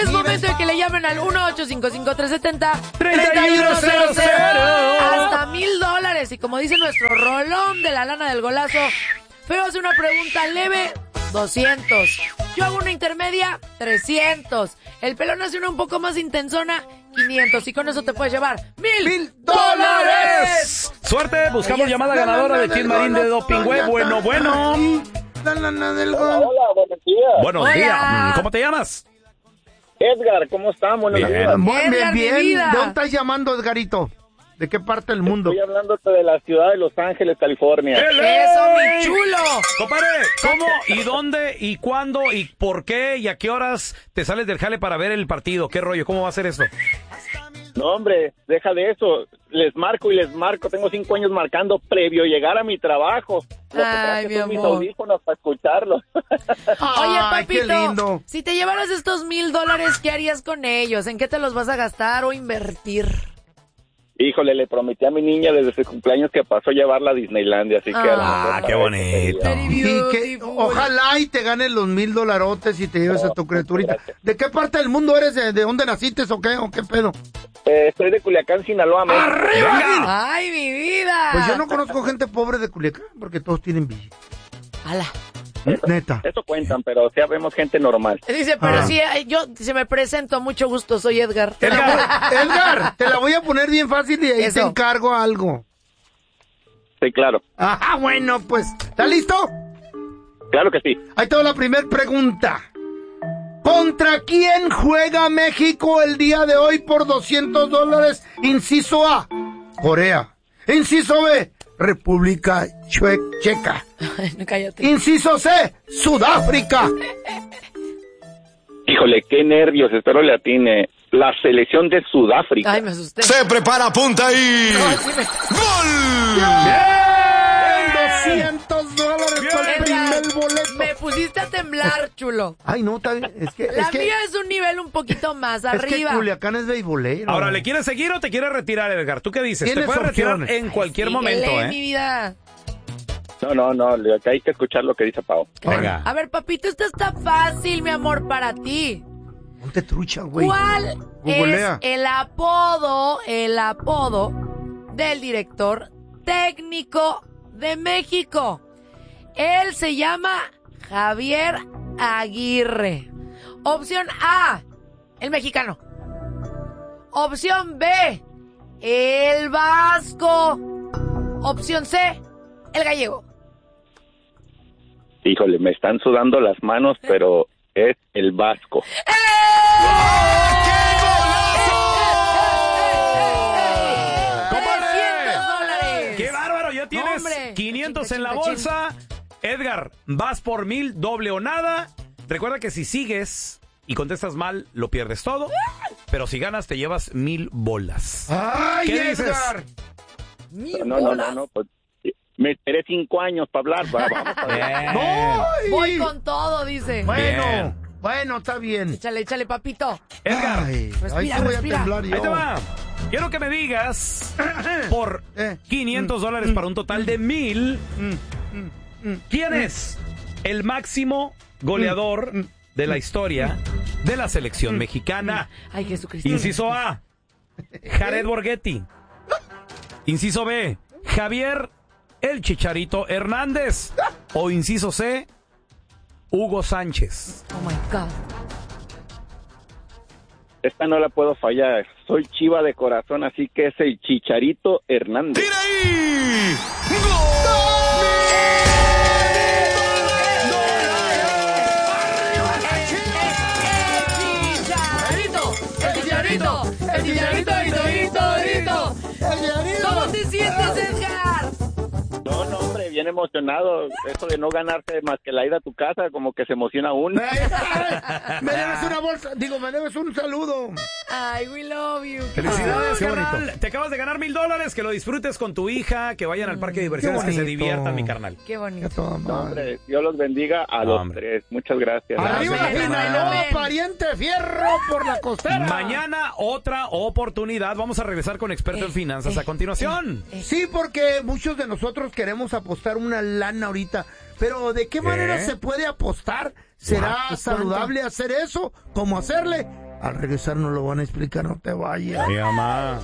Es momento de que le llamen al 1-855-370-3100. Hasta $1,000. Y como dice nuestro rolón de la lana del golazo, Feo hace una pregunta leve, 200. Yo hago una intermedia, 300. El pelón hace una un poco más intensona, 500. Y con eso te puedes llevar $1,000. Suerte, buscamos llamada ganadora de Kid Marín de Dopingüe. Bueno. Hola, buenos días. Buenos días. ¿Cómo te llamas? Edgar, ¿cómo están? Buenos días. Edgar, Bien. mi vida. ¿De dónde estás llamando, Edgarito? ¿De qué parte del mundo? Estoy hablándote de la ciudad de Los Ángeles, California. ¡Eso, mi chulo! Compadre, ¿cómo y dónde y cuándo y por qué y a qué horas te sales del jale para ver el partido? ¿Qué rollo? ¿Cómo va a ser eso? No, hombre, deja de eso. Les marco. Tengo 5 años marcando previo a llegar a mi trabajo. Lo que Ay, traje son mi mis amor. audífonos para escucharlo. Oye, Ay, qué papito, lindo. si te llevaras estos $1,000, ¿qué harías con ellos? ¿En qué te los vas a gastar o invertir? Híjole, le prometí a mi niña desde su cumpleaños que pasó a llevarla a Disneylandia, así que a lo mejor qué para bonito. eso sería. Very Y que beautiful. ojalá y te ganes los $1,000 y te lleves a tu criaturita. ¿De qué parte del mundo eres? ¿De dónde naciste o qué pedo? Estoy de Culiacán, Sinaloa, México. ¡Ay, mi vida! Pues yo no conozco gente pobre de Culiacán porque todos tienen billete. ¡Hala! Neta. Eso cuentan, pero sí vemos gente normal. Dice, pero sí, yo se me presento, mucho gusto, soy Edgar. Edgar, te la voy a poner bien fácil y ahí te Eso. encargo algo. Sí, claro. Ajá, bueno, pues, ¿está listo? Claro que sí. Ahí está la primera pregunta. ¿Contra quién juega México el día de hoy por $200? Inciso A, Corea. Inciso B, República Checa. No, cállate. Inciso C, Sudáfrica. Híjole, qué nervios, espero le atine. La selección de Sudáfrica. Ay, me asusté. Se prepara, apunta ahí. No, sí me- $200 por el primer boleto. Me pusiste a temblar, chulo. Ay, no, está bien. Es que, La mía es un nivel un poquito más es que arriba. Culiacán es beisbolero. Ahora, ¿le quieres seguir o te quieres retirar, Edgar? ¿Tú qué dices? Te Tienes puedes retirar opciones. en cualquier Síguele, momento, mi ¿eh? vida. No, acá hay que escuchar lo que dice Pau. Venga. A ver, papito, esto está fácil, mi amor, para ti. Ponte trucha, güey. ¿Cuál Googlea. es el apodo del director técnico de México? Él se llama Javier Aguirre. Opción A, el mexicano. Opción B, el vasco. Opción C, el gallego. Híjole, me están sudando las manos, pero es el vasco. $300. ¡Qué bárbaro! Ya tienes Hombre. 500 en la Chinga. bolsa. Edgar, vas por 1,000, doble o nada. Recuerda que si sigues y contestas mal, lo pierdes todo. Pero si ganas, te llevas 1,000 bolas. ¡Ay, ¿Qué dices? Edgar! No, pues me esperé 5 años para hablar. Vamos a ver. Bien. ¡Ay! Voy con todo, dice. Bueno, bueno, está bien. Échale, papito. Edgar, Ay, Respira, ahí sí voy respira. a temblar yo. ahí te va. Quiero que me digas por $500 para un total de 1,000. ¿Quién es el máximo goleador de la historia de la selección mexicana? Ay, Jesucristo. Inciso A, Jared Borghetti. Inciso B, Javier el Chicharito Hernández. O inciso C, Hugo Sánchez. Oh my God. Esta no la puedo fallar. Soy chiva de corazón, así que es el Chicharito Hernández. ¡Tira ahí! El chicharito. ¿Cómo te sientes, Edgar? No, hombre, bien emocionado. Eso de no ganarse más que la ida a tu casa, como que se emociona uno. Me debes una bolsa, me debes un saludo. Ay, we love you. Felicidades, Qué carnal. bonito. Te acabas de ganar $1,000. Que lo disfrutes con tu hija, que vayan al parque de diversiones, Qué que se bonito. diviertan, mi carnal. Qué Ya bonito. toda No, madre. hombre, Dios los bendiga a los Hombre. tres. Muchas gracias. Arriba Gracias, Sinaloa, hermano. pariente fierro por la costera. Mañana otra oportunidad. Vamos a regresar con experto en finanzas a continuación. Sí, porque muchos de nosotros queremos apostar una lana ahorita, pero ¿de qué manera se puede apostar? ¿Será ¿Cuánto? saludable hacer eso? ¿Cómo hacerle? Al regresar nos lo van a explicar, no te vayas. Mi mamá.